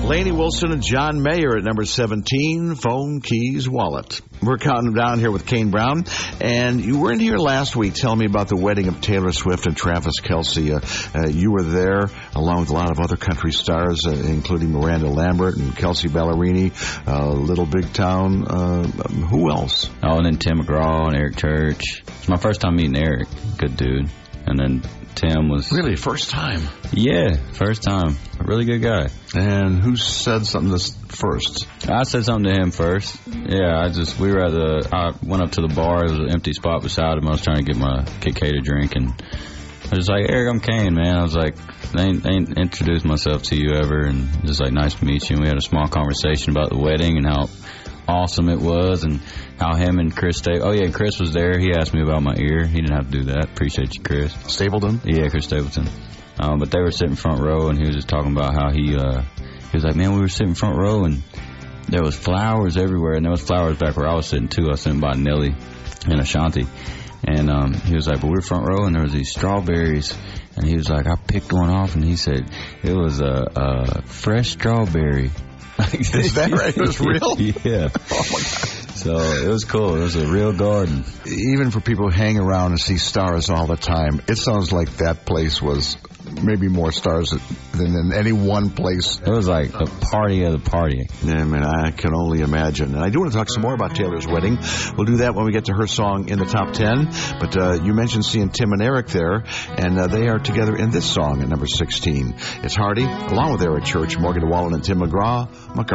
Lainey Wilson and John Mayer at number 17, Phone, Keys, Wallet. We're counting down here with Kane Brown. And you weren't here last week telling me about the wedding of Taylor Swift and Travis Kelce. You were there along with a lot of other country stars, including Miranda Lambert and Kelsey Ballerini, Little Big Town. Who else? Oh, and then Tim McGraw and Eric Church. It's my first time meeting Eric. Good dude. And then Tim was... Really? First time? Yeah, first time. A really good guy. And who said something first? I said something to him first. Yeah, I went up to the bar. There was an empty spot beside him. I was trying to get my KK to drink, and I was like, Eric, I'm Kane, man. I was like, I ain't introduced myself to you ever, and just like, nice to meet you. And we had a small conversation about the wedding and how awesome it was, and how him and Chris Chris was there. He asked me about my ear. He didn't have to do that. Appreciate you, Chris. Stapleton? Yeah, Chris Stapleton. But they were sitting front row, and he was just talking about how he was like, man, we were sitting front row, and there was flowers everywhere, and there was flowers back where I was sitting too. I was sitting by Nelly and Ashanti, and he was like, but we were front row, and there was these strawberries, and he was like, I picked one off, and he said it was a fresh strawberry. Is that right? It was real? Yeah. Oh, my God. So it was cool. It was a real garden. Even for people who hang around and see stars all the time, it sounds like that place was maybe more stars than in any one place. It was like the party of the party. Yeah, man, I can only imagine. And I do want to talk some more about Taylor's wedding. We'll do that when we get to her song in the top 10. But you mentioned seeing Tim and Eric there, and they are together in this song at number 16. It's Hardy, along with Eric Church, Morgan Wallen, and Tim McGraw.